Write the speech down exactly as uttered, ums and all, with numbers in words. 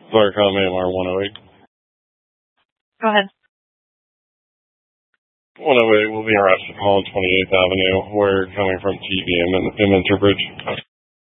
Claricom A M R one oh eight. Go ahead. one oh eight will be arrested on twenty-eighth Avenue. We're coming from T V M and the Minter Bridge.